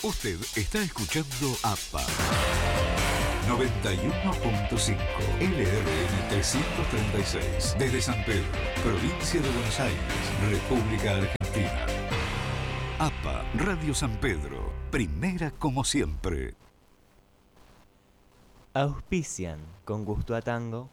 Usted está escuchando APA 91.5 LRN 336 desde San Pedro, provincia de Buenos Aires, República Argentina. APA Radio San Pedro, primera como siempre. Auspician con gusto a tango.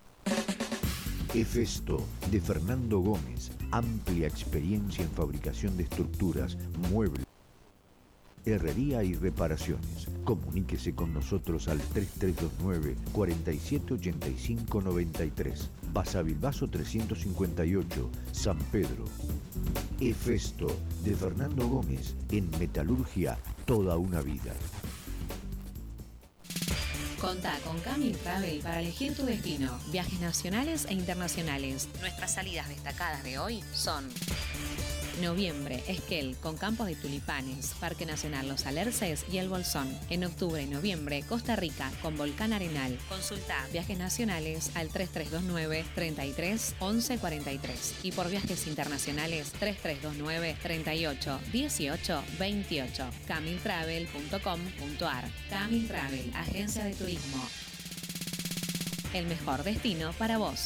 Efesto, de Fernando Gómez. Amplia experiencia en fabricación de estructuras, muebles, herrería y reparaciones. Comuníquese con nosotros al 3329 4785 93. Basavilbaso 358, San Pedro. Efesto, de Fernando Gómez. En metalurgia, toda una vida. Contá con Camil Travel para elegir tu destino. Viajes nacionales e internacionales. Nuestras salidas destacadas de hoy son: noviembre, Esquel, con campos de tulipanes, Parque Nacional Los Alerces y El Bolsón. En octubre y noviembre, Costa Rica, con Volcán Arenal. Consulta viajes nacionales al 3329 33 11 43 y por viajes internacionales 3329 38 18 28. camiltravel.com.ar. Camil Travel, agencia de turismo. El mejor destino para vos.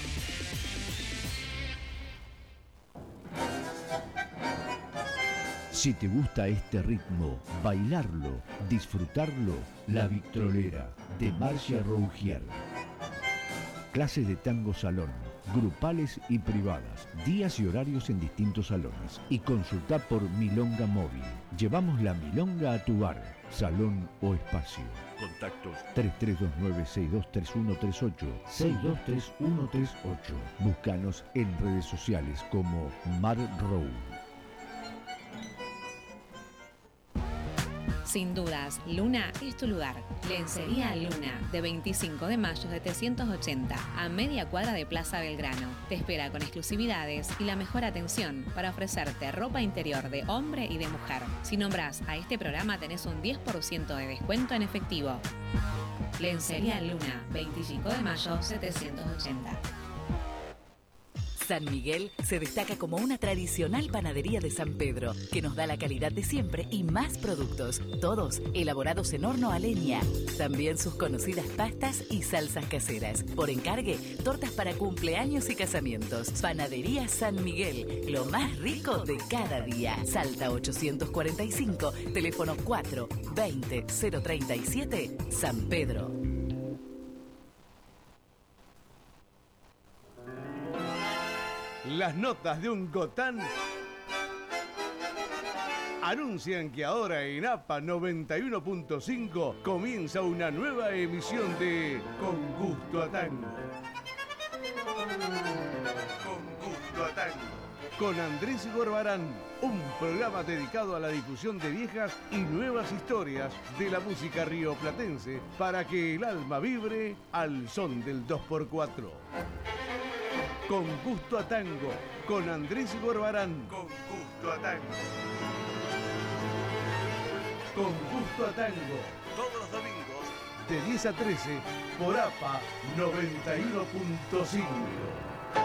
Si te gusta este ritmo, bailarlo, disfrutarlo, La Victrolera, de Marcia Rougier. Clases de tango salón, grupales y privadas, días y horarios en distintos salones. Y consulta por Milonga Móvil. Llevamos la milonga a tu bar, salón o espacio. Contactos 3329-623138, 623138. Búscanos en redes sociales como Mar Row. Sin dudas, Luna es tu lugar. Lencería Luna, de 25 de mayo 780, a media cuadra de Plaza Belgrano. Te espera con exclusividades y la mejor atención para ofrecerte ropa interior de hombre y de mujer. Si nombrás a este programa tenés un 10% de descuento en efectivo. Lencería Luna, 25 de mayo 780. San Miguel se destaca como una tradicional panadería de San Pedro, que nos da la calidad de siempre y más productos, todos elaborados en horno a leña. También sus conocidas pastas y salsas caseras. Por encargue, tortas para cumpleaños y casamientos. Panadería San Miguel, lo más rico de cada día. Salta 845, teléfono 4 20 037, San Pedro. Las notas de un Gotán anuncian que ahora en APA 91.5 comienza una nueva emisión de Con Gusto a Tango. Con Gusto a Tango. Con Andrés Gorbarán, un programa dedicado a la difusión de viejas y nuevas historias de la música rioplatense para que el alma vibre al son del 2x4. Con Gusto a Tango, con Andrés Gorbarán. Con Gusto a Tango. Con Gusto a Tango, todos los domingos, de 10 a 13, por APA 91.5.